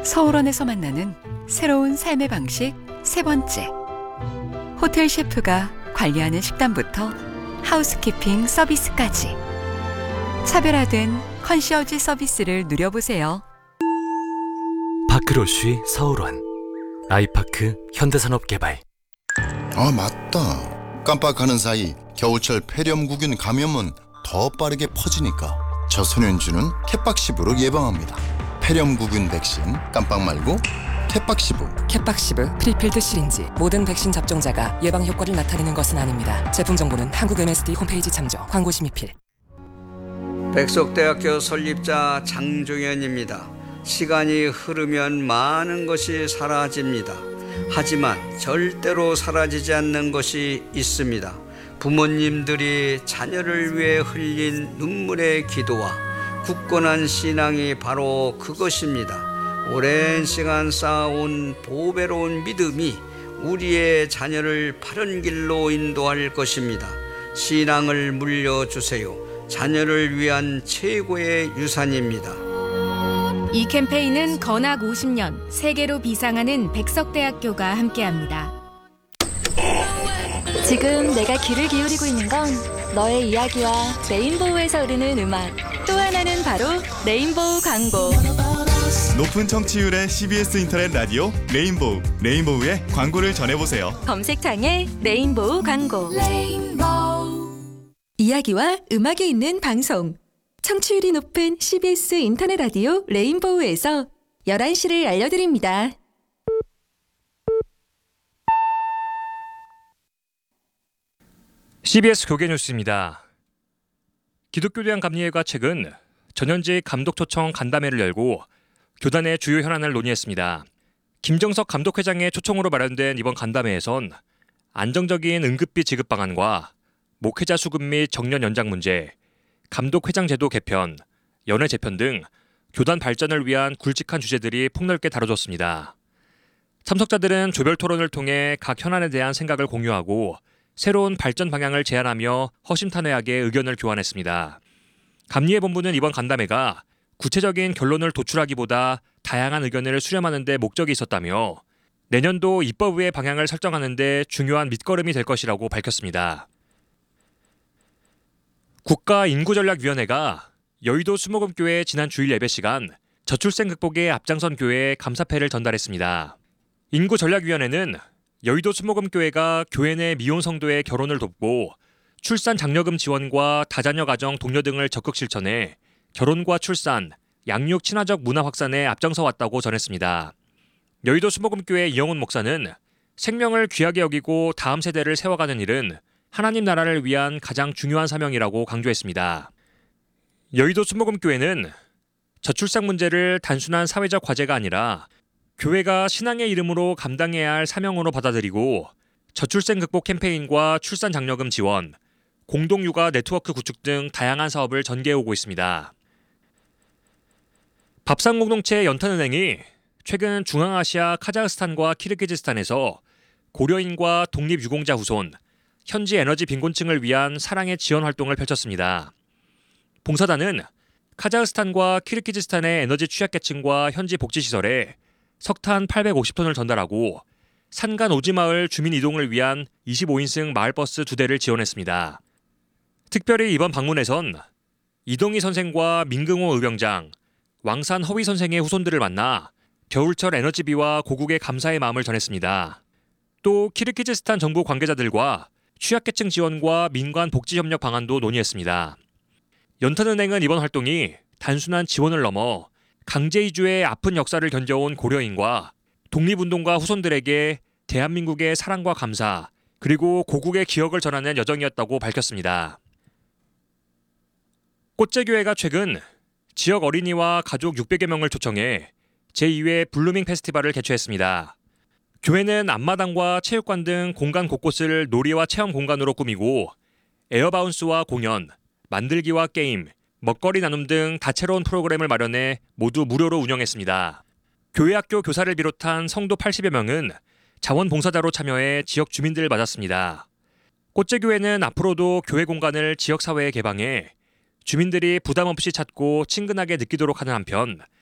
서울원에서 만나는 새로운 삶의 방식 세 번째. 호텔 셰프가 관리하는 식단부터 하우스키핑 서비스까지 차별화된 컨시어지 서비스를 누려보세요. 파크로쉬 서울원, 아이파크 현대산업개발. 아, 맞다. 깜빡하는 사이 겨울철 폐렴구균 감염은 더 빠르게 퍼지니까 저소년주는 캣박시브로 예방합니다. 폐렴구균 백신 깜빡 말고 캣박시브. 캣박시브 프리필드 시린지. 모든 백신 접종자가 예방 효과를 나타내는 것은 아닙니다. 제품 정보는 한국 MSD 홈페이지 참조. 광고 심의필. 백석대학교 설립자 장종현입니다. 시간이 흐르면 많은 것이 사라집니다. 하지만 절대로 사라지지 않는 것이 있습니다. 부모님들이 자녀를 위해 흘린 눈물의 기도와 굳건한 신앙이 바로 그것입니다. 오랜 시간 쌓아온 보배로운 믿음이 우리의 자녀를 바른 길로 인도할 것입니다. 신앙을 물려주세요. 자녀를 위한 최고의 유산입니다. 이 캠페인은 건학 50년 세계로 비상하는 백석대학교가 함께합니다. 지금 내가 귀를 기울이고 있는 건 너의 이야기와 레인보우에서 흐르는 음악. 또 하나는 바로 레인보우 광고. 높은 청취율의 CBS 인터넷 라디오 레인보우. 레인보우의 광고를 전해보세요. 검색창에 레인보우 광고. 이야기와 음악이 있는 방송. 청취율이 높은 CBS 인터넷 라디오 레인보우에서 11시를 알려드립니다. CBS 교계뉴스입니다. 기독교대학 감리회가 최근 전현직 감독 초청 간담회를 열고 교단의 주요 현안을 논의했습니다. 김정석 감독회장의 초청으로 마련된 이번 간담회에선 안정적인 응급비 지급 방안과 목회자 수급 및 정년 연장 문제, 감독회장 제도 개편, 연회 재편 등 교단 발전을 위한 굵직한 주제들이 폭넓게 다뤄졌습니다. 참석자들은 조별 토론을 통해 각 현안에 대한 생각을 공유하고 새로운 발전 방향을 제안하며 허심탄회하게 의견을 교환했습니다. 감리회 본부는 이번 간담회가 구체적인 결론을 도출하기보다 다양한 의견을 수렴하는 데 목적이 있었다며 내년도 입법의 방향을 설정하는 데 중요한 밑거름이 될 것이라고 밝혔습니다. 국가인구전략위원회가 여의도 수목음교회 지난 주일 예배 시간 저출생 극복에 앞장선 교회에 감사패를 전달했습니다. 인구전략위원회는 여의도 수목음교회가 교회 내 미혼 성도의 결혼을 돕고 출산 장려금 지원과 다자녀 가정 독려 등을 적극 실천해 결혼과 출산, 양육 친화적 문화 확산에 앞장서 왔다고 전했습니다. 여의도 수목음교회 이영훈 목사는 생명을 귀하게 여기고 다음 세대를 세워가는 일은 하나님 나라를 위한 가장 중요한 사명이라고 강조했습니다. 여의도 수목음교회는 저출산 문제를 단순한 사회적 과제가 아니라 교회가 신앙의 이름으로 감당해야 할 사명으로 받아들이고 저출생 극복 캠페인과 출산 장려금 지원, 공동육아 네트워크 구축 등 다양한 사업을 전개해오고 있습니다. 밥상공동체 연탄은행이 최근 중앙아시아 카자흐스탄과 키르기즈스탄에서 고려인과 독립유공자 후손, 현지 에너지 빈곤층을 위한 사랑의 지원 활동을 펼쳤습니다. 봉사단은 카자흐스탄과 키르기즈스탄의 에너지 취약계층과 현지 복지시설에 석탄 850톤을 전달하고 산간 오지마을 주민 이동을 위한 25인승 마을버스 2대를 지원했습니다. 특별히 이번 방문에선 이동희 선생과 민경호 의병장, 왕산 허위 선생의 후손들을 만나 겨울철 에너지비와 고국의 감사의 마음을 전했습니다. 또 키르기즈스탄 정부 관계자들과 취약계층 지원과 민관 복지협력 방안도 논의했습니다. 연탄은행은 이번 활동이 단순한 지원을 넘어 강제 이주의 아픈 역사를 견뎌온 고려인과 독립운동가 후손들에게 대한민국의 사랑과 감사, 그리고 고국의 기억을 전하는 여정이었다고 밝혔습니다. 꽃제교회가 최근 지역 어린이와 가족 600여 명을 초청해 제2회 블루밍 페스티벌을 개최했습니다. 교회는 앞마당과 체육관 등 공간 곳곳을 놀이와 체험 공간으로 꾸미고 에어바운스와 공연, 만들기와 게임, 먹거리 나눔 등 다채로운 프로그램을 마련해 모두 무료로 운영했습니다. 교회 학교 교사를 비롯한 성도 80여 명은 자원봉사자로 참여해 지역 주민들을 맞았습니다. 꽃제교회는 앞으로도 교회 공간을 지역사회에 개방해 주민들이 부담 없이 찾고 친근하게 느끼도록 하는 한편